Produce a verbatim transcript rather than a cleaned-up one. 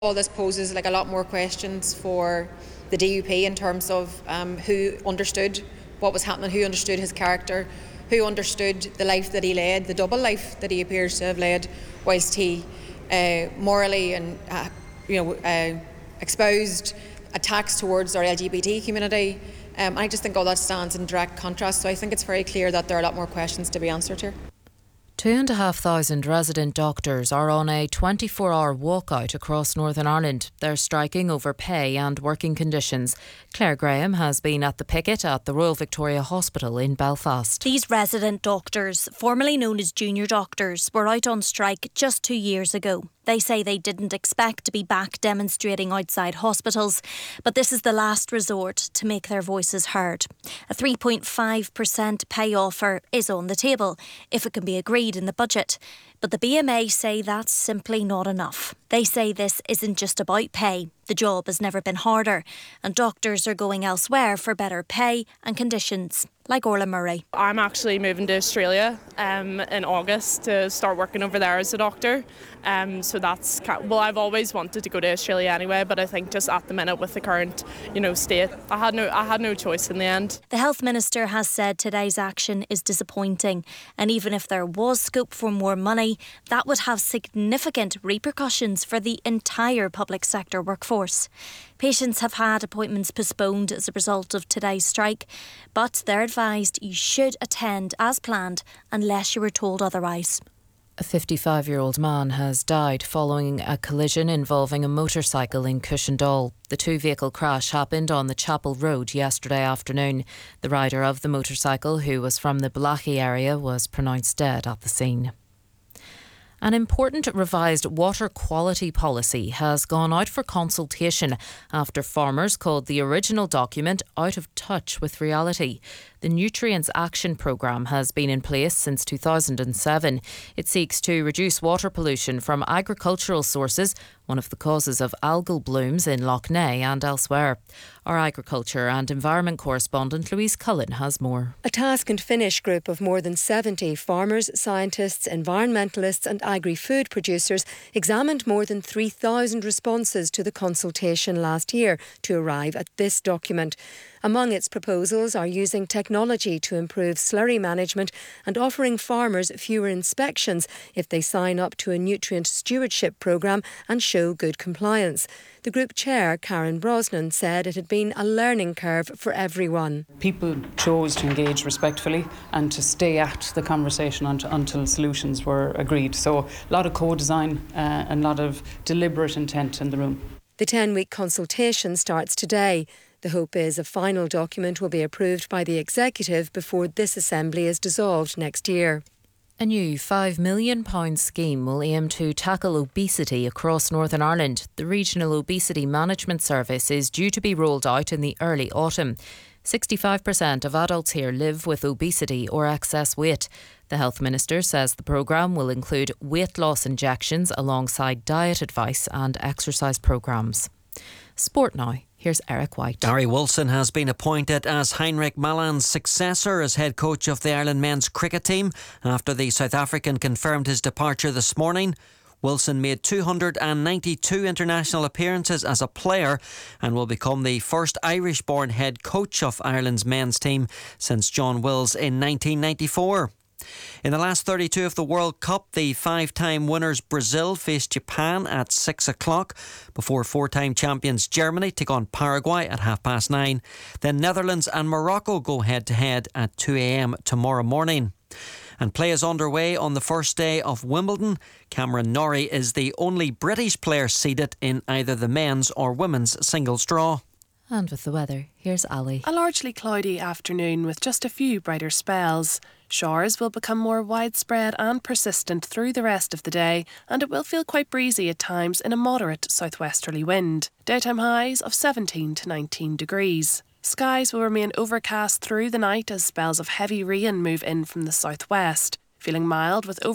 All this poses like a lot more questions for the D U P in terms of um, who understood what was happening, who understood his character, who understood the life that he led, the double life that he appears to have led, whilst he uh, morally and uh, you know uh, espoused attacks towards our L G B T community. Um, I just think all that stands in direct contrast. So I think it's very clear that there are a lot more questions to be answered here. Two and a half thousand resident doctors are on a twenty-four hour walkout across Northern Ireland. They're striking over pay and working conditions. Claire Graham has been at the picket at the Royal Victoria Hospital in Belfast. These resident doctors, formerly known as junior doctors, were out on strike just two years ago. They say they didn't expect to be back demonstrating outside hospitals, but this is the last resort to make their voices heard. A three point five percent pay offer is on the table, if it can be agreed in the budget. But the B M A say that's simply not enough. They say this isn't just about pay. The job has never been harder, and doctors are going elsewhere for better pay and conditions, like Orla Murray. I'm actually moving to Australia um, in August to start working over there as a doctor. Um, so that's, well, I've always wanted to go to Australia anyway, but I think just at the minute with the current, you know, state, I had no, I had no choice in the end. The Health Minister has said today's action is disappointing, and even if there was scope for more money, that would have significant repercussions for the entire public sector workforce. Patients have had appointments postponed as a result of today's strike, but they're advised you should attend as planned unless you were told otherwise. A fifty-five-year-old man has died following a collision involving a motorcycle in Cushendall. The two-vehicle crash happened on the Chapel Road yesterday afternoon. The rider of the motorcycle, who was from the Blackey area, was pronounced dead at the scene. An important revised water quality policy has gone out for consultation after farmers called the original document out of touch with reality. The Nutrients Action Programme has been in place since two thousand seven. It seeks to reduce water pollution from agricultural sources, one of the causes of algal blooms in Lough Neagh and elsewhere. Our agriculture and environment correspondent Louise Cullen has more. A task and finish group of more than seventy farmers, scientists, environmentalists and agri-food producers examined more than three thousand responses to the consultation last year to arrive at this document. Among its proposals are using technology to improve slurry management and offering farmers fewer inspections if they sign up to a nutrient stewardship programme and show good compliance. The group chair, Karen Brosnan, said it had been a learning curve for everyone. People chose to engage respectfully and to stay at the conversation until, until solutions were agreed. So a lot of co-design uh, and a lot of deliberate intent in the room. The ten-week consultation starts today. The hope is a final document will be approved by the executive before this assembly is dissolved next year. A new five million pounds scheme will aim to tackle obesity across Northern Ireland. The Regional Obesity Management Service is due to be rolled out in the early autumn. sixty-five percent of adults here live with obesity or excess weight. The Health Minister says the programme will include weight loss injections alongside diet advice and exercise programmes. Sport now. Here's Eric White. Darry Wilson has been appointed as Heinrich Malan's successor as head coach of the Ireland men's cricket team after the South African confirmed his departure this morning. Wilson made two hundred ninety-two international appearances as a player and will become the first Irish-born head coach of Ireland's men's team since John Wills in nineteen ninety-four. In the last thirty-two of the World Cup, the five-time winners Brazil face Japan at six o'clock before four-time champions Germany take on Paraguay at half past nine. Then Netherlands and Morocco go head-to-head at two a.m. tomorrow morning. And play is underway on the first day of Wimbledon. Cameron Norrie is the only British player seeded in either the men's or women's singles draw. And with the weather, here's Ali. A largely cloudy afternoon with just a few brighter spells. Showers will become more widespread and persistent through the rest of the day, and it will feel quite breezy at times in a moderate southwesterly wind. Daytime highs of seventeen to nineteen degrees. Skies will remain overcast through the night as spells of heavy rain move in from the southwest, feeling mild with over